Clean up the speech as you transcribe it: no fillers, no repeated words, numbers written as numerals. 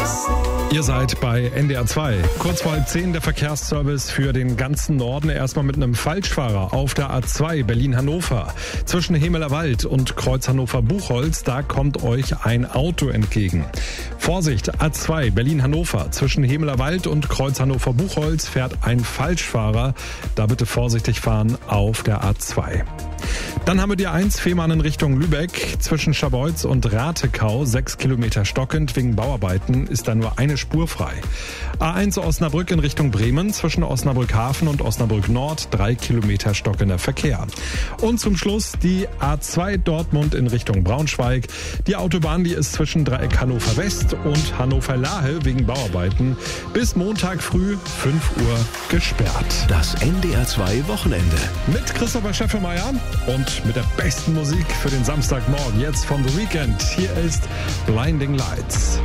Ihr seid bei NDR 2. Kurz vor 9:30 der Verkehrsservice für den ganzen Norden. Erstmal mit einem Falschfahrer auf der A2 Berlin-Hannover. Zwischen Hemelerwald und Kreuz Hannover-Buchholz, da kommt euch ein Auto entgegen. Vorsicht, A2 Berlin-Hannover. Zwischen Hemelerwald und Kreuz Hannover-Buchholz fährt ein Falschfahrer. Da bitte vorsichtig fahren auf der A2. Dann haben wir die A1 Fehmarn in Richtung Lübeck. Zwischen Scharbeutz und Ratekau 6 Kilometer stockend. Wegen Bauarbeiten ist da nur eine Spur frei. A1 Osnabrück in Richtung Bremen. Zwischen Osnabrück Hafen und Osnabrück Nord 3 Kilometer stockender Verkehr. Und zum Schluss die A2 Dortmund in Richtung Braunschweig. Die Autobahn, die ist zwischen Dreieck Hannover West und Hannover Lahe wegen Bauarbeiten bis Montag früh 5 Uhr gesperrt. Das NDR 2 Wochenende. Mit Christopher Scheffelmeier und mit der besten Musik für den Samstagmorgen. Jetzt von The Weeknd. Hier ist Blinding Lights.